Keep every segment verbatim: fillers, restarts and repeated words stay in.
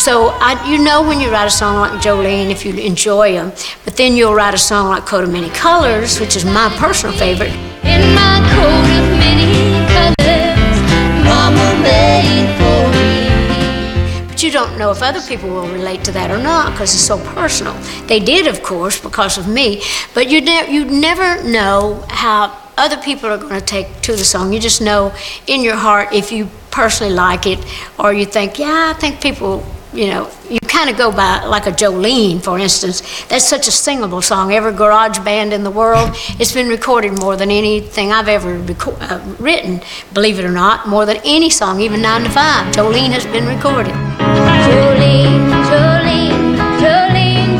So I, you know when you write a song like Jolene, if you enjoy them, but then you'll write a song like Coat of Many Colors, which is my personal favorite. In my coat of many colors, Mama made for me. But you don't know if other people will relate to that or not because it's so personal. They did, of course, because of me, but you ne- you never know how other people are going to take to the song. You just know in your heart if you personally like it, or you think, yeah, I think people, you know, you kind of go by, like a Jolene, for instance. That's such a singable song. Every garage band in the world, it's been recorded more than anything I've ever reco- uh, written, believe it or not, more than any song, even nine to five. Jolene has been recorded. Jolene, Jolene, Jolene,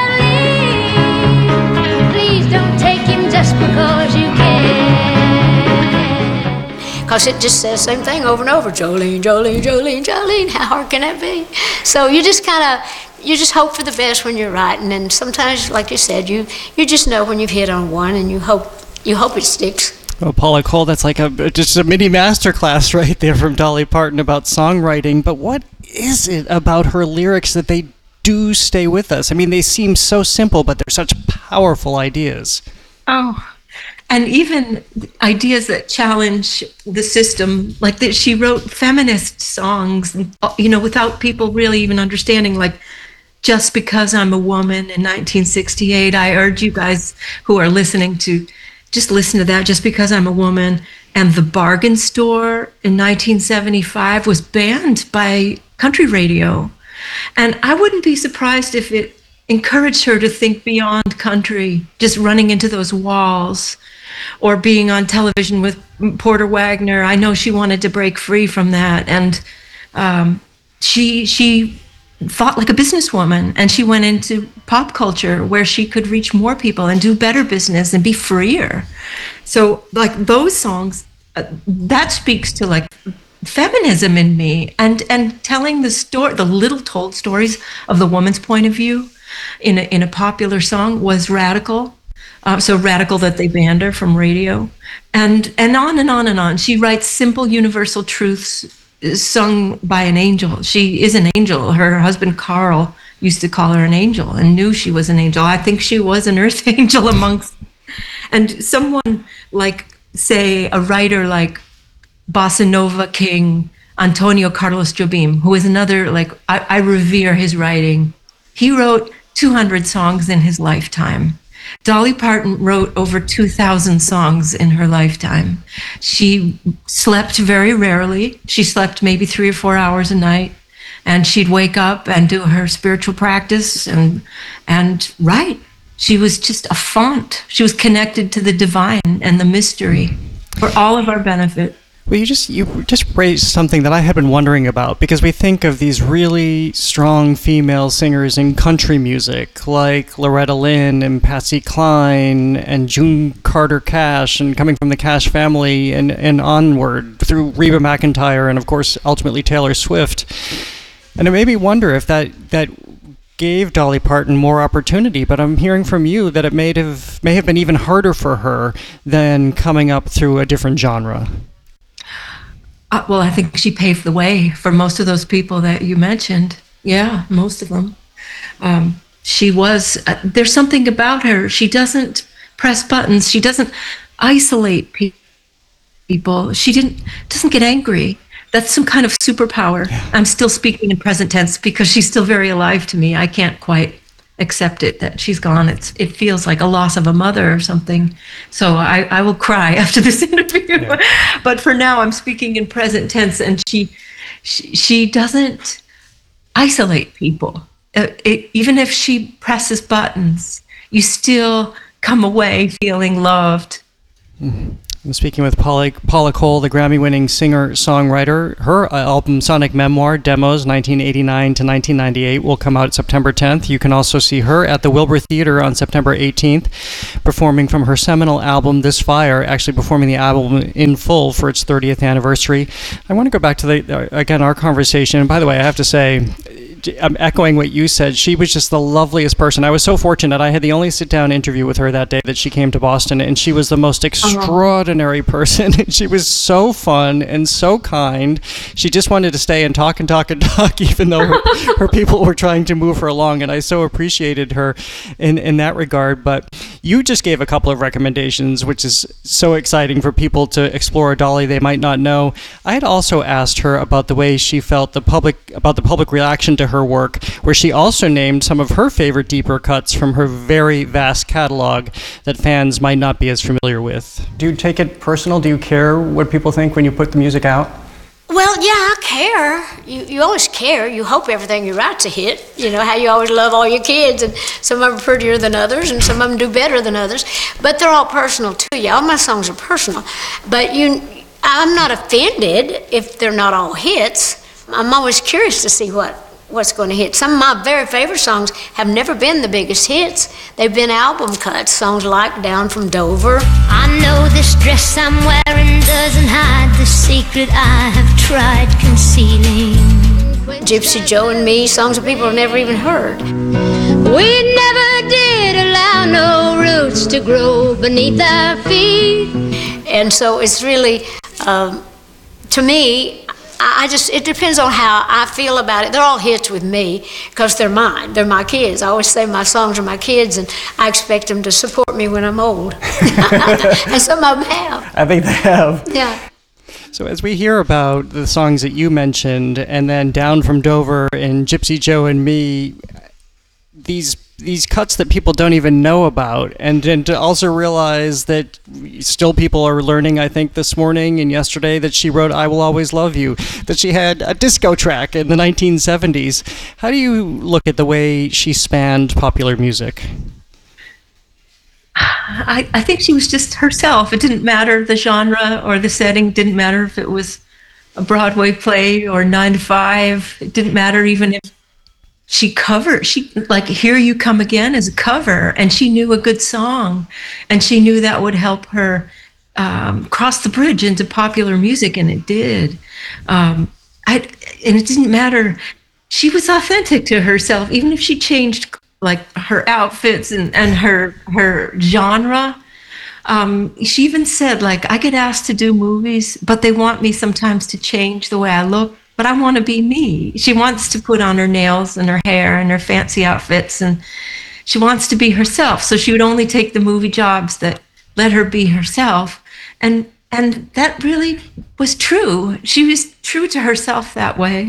Jolene, please don't take him just because you can. Because it just says the same thing over and over. Jolene, Jolene, Jolene, Jolene. How hard can that be? So you just kind of, you just hope for the best when you're writing. And sometimes, like you said, you, you just know when you've hit on one and you hope, you hope it sticks. Well, Paula Cole, that's like a just a mini masterclass right there from Dolly Parton about songwriting. But what is it about her lyrics that they do stay with us? I mean, they seem so simple, but they're such powerful ideas. Oh, and even ideas that challenge the system, like that she wrote feminist songs, you know, without people really even understanding, like, Just Because I'm a Woman in nineteen sixty-eight. I urge you guys who are listening to just listen to that, Just Because I'm a Woman. And The Bargain Store in nineteen seventy-five was banned by country radio. And I wouldn't be surprised if it encouraged her to think beyond country, just running into those walls, or being on television with Porter Wagner. I know she wanted to break free from that. And um, she she thought like a businesswoman, and she went into pop culture where she could reach more people and do better business and be freer. So like those songs, uh, that speaks to like feminism in me, and and telling the story, the little told stories of the woman's point of view in a, in a popular song was radical. Uh, so radical that they banned her from radio, and and on and on and on. She writes simple universal truths sung by an angel. She is an angel. Her husband Carl used to call her an angel and knew she was an angel. I think she was an earth angel amongst. And someone like, say, a writer like Bossa Nova King Antonio Carlos Jobim, who is another, like, I, I revere his writing. He wrote two hundred songs in his lifetime. Dolly Parton wrote over two thousand songs in her lifetime. She slept very rarely. She slept maybe three or four hours a night, and she'd wake up and do her spiritual practice and and write. She was just a font. She was connected to the divine and the mystery for all of our benefit. Well, you just you just raised something that I had been wondering about, because we think of these really strong female singers in country music, like Loretta Lynn and Patsy Cline and June Carter Cash, and coming from the Cash family and, and onward through Reba McEntire and, of course, ultimately Taylor Swift. And it made me wonder if that that gave Dolly Parton more opportunity, but I'm hearing from you that it may have may have been even harder for her than coming up through a different genre. Uh, well, I think she paved the way for most of those people that you mentioned. Yeah, most of them. Um, she was, uh, there's something about her. She doesn't press buttons. She doesn't isolate pe- people. She didn't doesn't get angry. That's some kind of superpower. Yeah. I'm still speaking in present tense because she's still very alive to me. I can't quite accept it that she's gone. It's it feels like a loss of a mother or something. So I, I will cry after this interview. Yeah. But for now, I'm speaking in present tense, and she she, she doesn't isolate people. Uh, it, even if she presses buttons, you still come away feeling loved. Mm-hmm. I'm speaking with Paula, Paula Cole, the Grammy-winning singer-songwriter. Her album, Sonic Memoir, Demos, nineteen eighty-nine to nineteen ninety-eight, will come out September tenth. You can also see her at the Wilbur Theater on September eighteenth, performing from her seminal album, This Fire, actually performing the album in full for its thirtieth anniversary. I want to go back to, the, uh, again, our conversation. And by the way, I have to say, I'm echoing what you said. She was just the loveliest person. I was so fortunate. I had the only sit-down interview with her that day that she came to Boston, and she was the most extraordinary person. She was so fun and so kind. She just wanted to stay and talk and talk and talk, even though her, her people were trying to move her along, and I so appreciated her in, in that regard. But you just gave a couple of recommendations, which is so exciting for people to explore a Dolly they might not know. I had also asked her about the way she felt the public about the public reaction to her work, where she also named some of her favorite deeper cuts from her very vast catalog that fans might not be as familiar with. Do you take it personal? Do you care what people think when you put the music out? Well, yeah, I care. You you always care. You hope everything you write's a hit. You know, how you always love all your kids, and some of them are prettier than others, and some of them do better than others. But they're all personal to you. All my songs are personal. But you, I'm not offended if they're not all hits. I'm always curious to see what, what's going to hit. Some of my very favorite songs have never been the biggest hits. They've been album cuts, songs like Down from Dover. I know this dress I'm wearing doesn't hide the secret I have tried concealing. Gypsy Joe and Me, songs that people have never even heard. We never did allow no roots to grow beneath our feet. And so it's really, um, to me, I just, it depends on how I feel about it. They're all hits with me because they're mine. They're my kids. I always say my songs are my kids, and I expect them to support me when I'm old. And some of them have. I think they have. Yeah. So as we hear about the songs that you mentioned, and then Down from Dover and Gypsy Joe and Me, these these cuts that people don't even know about, and then to also realize that still people are learning, I think this morning and yesterday, that she wrote I Will Always Love You, that she had a disco track in the nineteen seventies. How do you look at the way she spanned popular music? I, I think she was just herself. It didn't matter the genre or the setting. It didn't matter if it was a Broadway play or nine to five. It didn't matter even if she covered, she like Here You Come Again as a cover, and she knew a good song, and she knew that would help her um, cross the bridge into popular music, and it did. Um, I, and it didn't matter. She was authentic to herself, even if she changed like her outfits and, and her her genre. Um, she even said, like, I get asked to do movies, but they want me sometimes to change the way I look. But I want to be me. She wants to put on her nails and her hair and her fancy outfits, and she wants to be herself. So she would only take the movie jobs that let her be herself. And and that really was true. She was true to herself that way.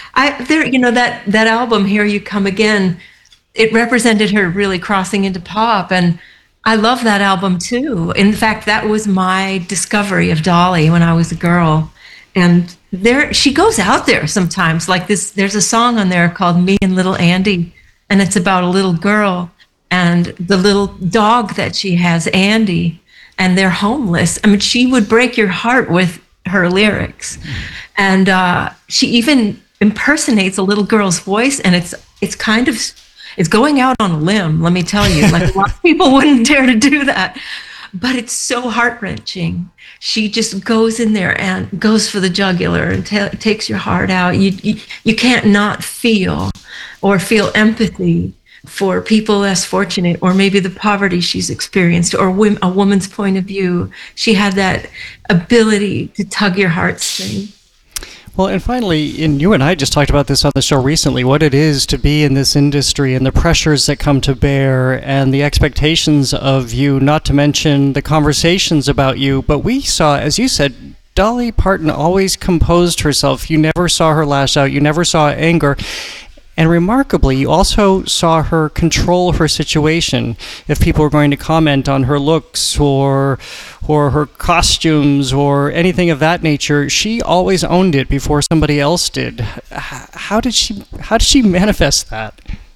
I there, you know, that that album, Here You Come Again, it represented her really crossing into pop, and I love that album too. In fact, that was my discovery of Dolly when I was a girl. And there, she goes out there sometimes. Like this, there's a song on there called Me and Little Andy, and it's about a little girl and the little dog that she has, Andy, and they're homeless. I mean, she would break your heart with her lyrics. And uh, she even impersonates a little girl's voice, and it's it's kind of, it's going out on a limb, let me tell you. Like, a lot of people wouldn't dare to do that. But it's so heart-wrenching. She just goes in there and goes for the jugular and ta- takes your heart out. You, you you can't not feel or feel empathy for people less fortunate, or maybe the poverty she's experienced, or a woman's point of view. She had that ability to tug your heartstring. Well, and finally, and you and I just talked about this on the show recently, what it is to be in this industry and the pressures that come to bear and the expectations of you, not to mention the conversations about you. But we saw, as you said, Dolly Parton always composed herself. You never saw her lash out. You never saw anger. And remarkably, you also saw her control her situation. If people were going to comment on her looks or or her costumes or anything of that nature, she always owned it before somebody else did. How did she how did she manifest that?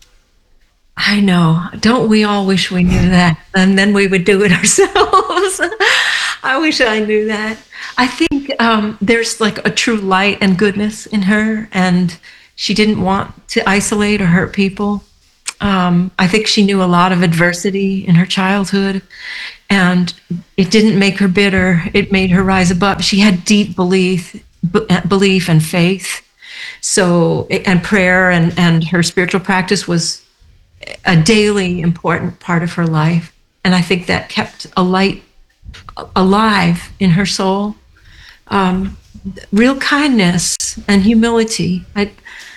I know. Don't we all wish we knew that? And then we would do it ourselves. I wish I knew that. I think um, there's like a true light and goodness in her, and she didn't want to isolate or hurt people. Um, I think she knew a lot of adversity in her childhood, and it didn't make her bitter. It made her rise above. She had deep belief, b- belief and faith, So, and prayer and, and her spiritual practice was a daily important part of her life. And I think that kept a light alive in her soul. Um, real kindness and humility. I,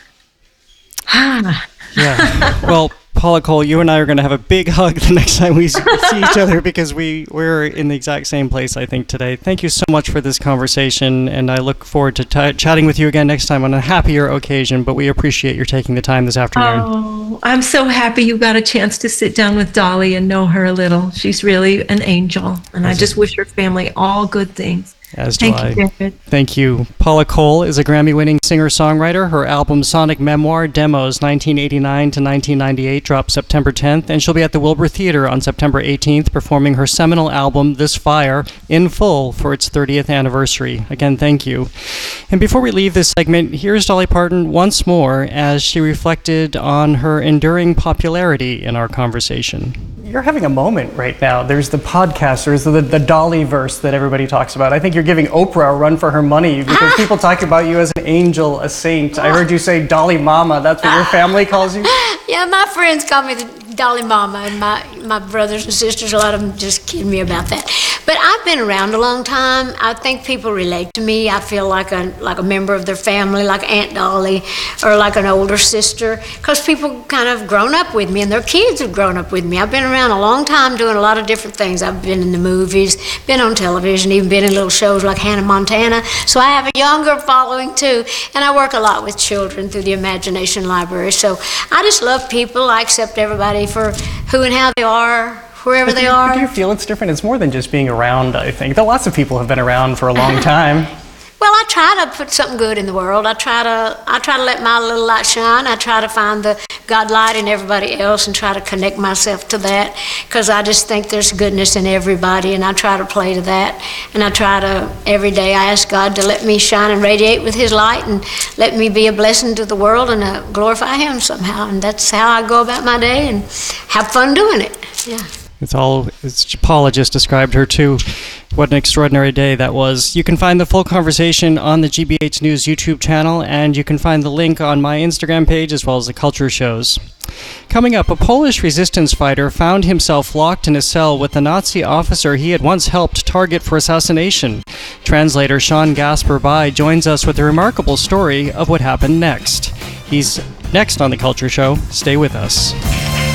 ah. Yeah. Well, Paula Cole, you and I are going to have a big hug the next time we see each other because we, we're in the exact same place, I think, today. Thank you so much for this conversation, and I look forward to t- chatting with you again next time on a happier occasion, but we appreciate your taking the time this afternoon. Oh, I'm so happy you got a chance to sit down with Dolly and know her a little. She's really an angel, and I just wish her family all good things. As do Thank I. you, David. Thank you. Paula Cole is a Grammy-winning singer-songwriter. Her album Sonic Memoir, Demos, nineteen eighty-nine to nineteen ninety-eight, dropped September tenth, and she'll be at the Wilbur Theater on September eighteenth performing her seminal album, This Fire, in full for its thirtieth anniversary. Again, thank you. And before we leave this segment, here's Dolly Parton once more as she reflected on her enduring popularity in our conversation. You're having a moment right now. There's the podcast, there's the, the Dollyverse that everybody talks about. I think you're giving Oprah a run for her money because people talk about you as an angel, a saint. I heard you say Dolly Mama. That's what your family calls you? Yeah, my friends call me the Dolly Mama, and my, my brothers and sisters, a lot of them just kid me about that. But I've been around a long time. I think people relate to me. I feel like a like a member of their family, like Aunt Dolly, or like an older sister, because people kind of grown up with me, and their kids have grown up with me. I've been around a long time doing a lot of different things. I've been in the movies, been on television, even been in little shows like Hannah Montana. So I have a younger following too, and I work a lot with children through the Imagination Library. So I just love people. I accept everybody for who and how they are, wherever they are. Do you feel it's different? It's more than just being around, I think. Though lots of people have been around for a long time. Well, I try to put something good in the world. I try to I try to let my little light shine. I try to find the God light in everybody else and try to connect myself to that, because I just think there's goodness in everybody, and I try to play to that. And I try to, every day I ask God to let me shine and radiate with His light and let me be a blessing to the world and uh, glorify Him somehow. And that's how I go about my day and have fun doing it. Yeah. It's all, as Paula just described her too. What an extraordinary day that was. You can find the full conversation on the G B H News YouTube channel, and you can find the link on my Instagram page as well as the Culture Shows. Coming up, a Polish resistance fighter found himself locked in a cell with the Nazi officer he had once helped target for assassination. Translator Sean Gasper Bai joins us with a remarkable story of what happened next. He's next on the Culture Show. Stay with us.